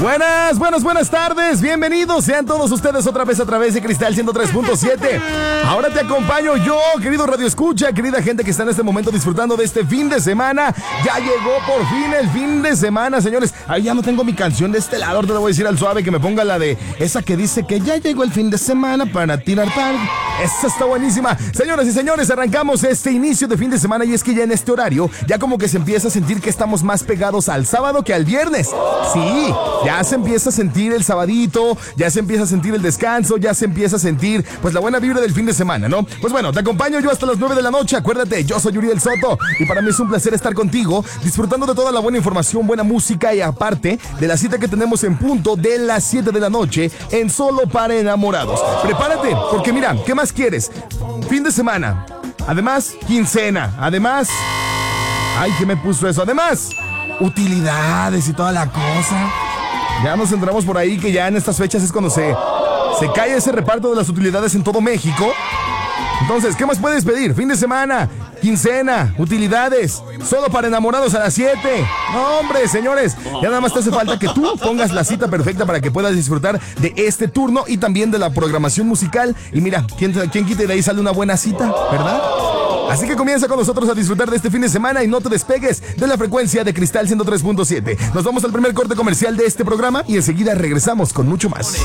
Buenas tardes, bienvenidos sean todos ustedes otra vez a través de Cristal 103.7. Ahora te acompaño yo, querido Radio Escucha, querida gente que está en este momento disfrutando de este fin de semana. Ya llegó por fin el fin de semana, señores. Ahí ya no tengo mi canción de este lado, ahorita le voy a decir al suave que me ponga la de esa que dice que ya llegó el fin de semana para tirar tal. Esa está buenísima. Señoras y señores, arrancamos este inicio de fin de semana y es que ya en este horario ya como que se empieza a sentir que estamos más pegados al sábado que al viernes. Sí, ya se empieza a sentir el sabadito, ya se empieza a sentir el descanso, ya se empieza a sentir pues la buena vibra del fin de semana, ¿no? Pues bueno, te acompaño yo hasta las 9 de la noche, acuérdate, yo soy Uriel Soto y para mí es un placer estar contigo, disfrutando de toda la buena información, buena música y aparte de la cita que tenemos en punto de las 7 de la noche en Solo para Enamorados. Prepárate, porque mira, ¿qué más quieres? Fin de semana, además quincena, además... Ay, ¿qué me puso eso? Además, utilidades y toda la cosa. Ya nos centramos por ahí que ya en estas fechas es cuando se cae ese reparto de las utilidades en todo México. Entonces, ¿qué más puedes pedir? Fin de semana, quincena, utilidades, solo para enamorados a las 7. No, hombre, señores, ya nada más te hace falta que tú pongas la cita perfecta para que puedas disfrutar de este turno y también de la programación musical. Y mira, ¿quién quita y de ahí sale una buena cita, verdad? Así que comienza con nosotros a disfrutar de este fin de semana y no te despegues de la frecuencia de Cristal 103.7. Nos vamos al primer corte comercial de este programa y enseguida regresamos con mucho más.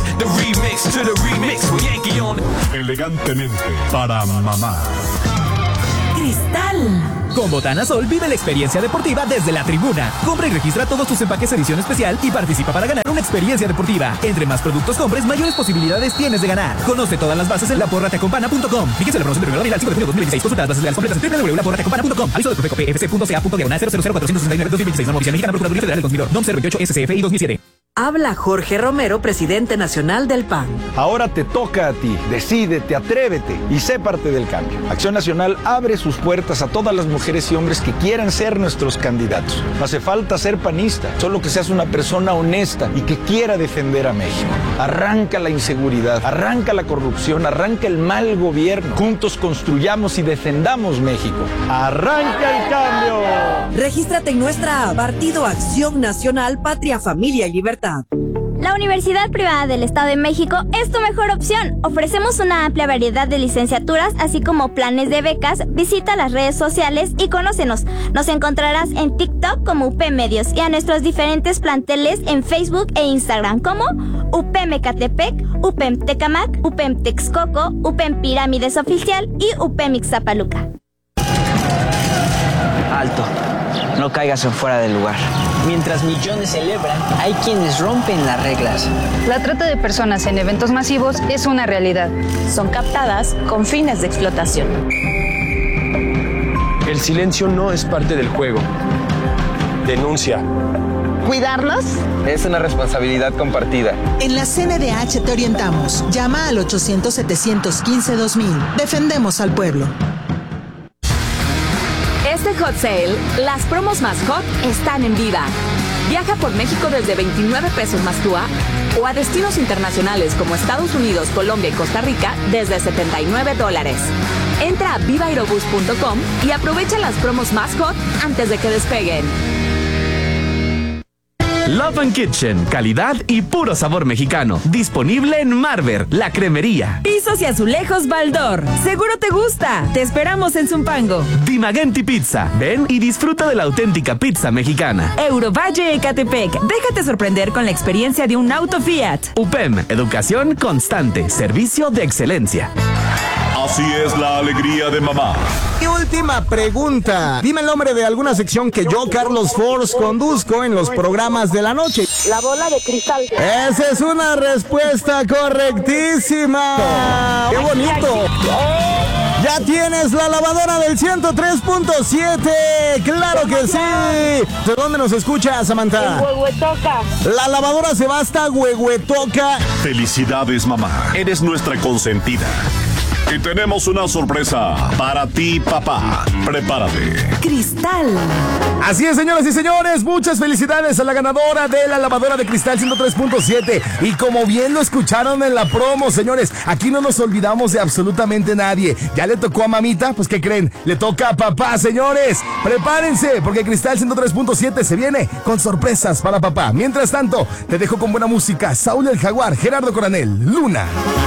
Elegantemente para mamá. Cristal. Con Botana Sol vive la experiencia deportiva desde la tribuna. Compra y registra todos tus empaques edición especial y participa para ganar una experiencia deportiva. Entre más productos compres, mayores posibilidades tienes de ganar. Conoce todas las bases en laporrateacompana.com. Fíjese la promoción de regalo del 5 de junio 2016. Consulta las bases legales completas en www.laporrateacompana.com. Aviso de Profeco PFC.ca.diagonal 000469-2026. Norma Oficial Mexicana Procuraduría Federal del Consumidor. NOM 028 SCF y 2007. Habla Jorge Romero, presidente nacional del PAN. Ahora te toca a ti. Decídete, atrévete y sé parte del cambio. Acción Nacional abre sus puertas a todas las mujeres y hombres que quieran ser nuestros candidatos. No hace falta ser panista, solo que seas una persona honesta y que quiera defender a México. Arranca la inseguridad, arranca la corrupción, arranca el mal gobierno. Juntos construyamos y defendamos México. ¡Arranca el cambio! Regístrate en nuestra app Partido Acción Nacional, Patria, Familia y Libertad. La Universidad Privada del Estado de México es tu mejor opción. Ofrecemos una amplia variedad de licenciaturas, así como planes de becas. Visita las redes sociales y conócenos. Nos encontrarás en TikTok como UP Medios y a nuestros diferentes planteles en Facebook e Instagram como UPEM Ecatepec, UPEM Tecamac, UPEM Texcoco, UPEM Pirámides Oficial y UPEM Ixtapaluca. Alto, no caigas en fuera del lugar. Mientras millones celebran, hay quienes rompen las reglas. La trata de personas en eventos masivos es una realidad. Son captadas con fines de explotación. El silencio no es parte del juego. Denuncia. ¿Cuidarnos? Es una responsabilidad compartida. En la CNDH te orientamos. Llama al 800-715-2000. Defendemos al pueblo. Este Hot Sale, las promos más hot están en Viva. Viaja por México desde 29 pesos más TUA o a destinos internacionales como Estados Unidos, Colombia y Costa Rica desde $79. Entra a vivaerobus.com y aprovecha las promos más hot antes de que despeguen. Love and Kitchen, calidad y puro sabor mexicano. Disponible en Marver, la cremería. Pisos y azulejos Baldor. Seguro te gusta. Te esperamos en Zumpango. Dimagenti Pizza. Ven y disfruta de la auténtica pizza mexicana. Eurovalle Ecatepec. Déjate sorprender con la experiencia de un auto Fiat. UPEM, educación constante, servicio de excelencia. Así es la alegría de mamá. Y última pregunta. Dime el nombre de alguna sección que yo, Carlos Force, conduzco en los programas de la noche. La bola de cristal. Esa es una respuesta correctísima. ¡Qué bonito! Ya tienes la lavadora del 103.7. ¡Claro que sí! ¿De dónde nos escucha, Samantha? En Huehuetoca. La lavadora se va hasta Huehuetoca. Felicidades, mamá. Eres nuestra consentida. Y tenemos una sorpresa para ti, papá. Prepárate. Cristal. Así es, señoras y señores, muchas felicidades a la ganadora de la lavadora de Cristal 103.7. Y como bien lo escucharon en la promo, señores, aquí no nos olvidamos de absolutamente nadie. Ya le tocó a mamita, pues ¿qué creen? Le toca a papá, señores. Prepárense, porque Cristal 103.7 se viene con sorpresas para papá. Mientras tanto, te dejo con buena música. Saúl el Jaguar, Gerardo Coronel, Luna.